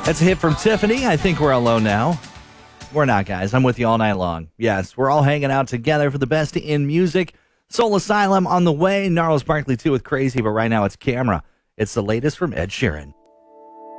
That's a hit from Tiffany. I think we're alone now. We're not, guys. I'm with you all night long. Yes, we're all hanging out together for the best in music. Soul Asylum on the way. Gnarls Barkley 2 with Crazy, but right now it's Camera. It's the latest from Ed Sheeran.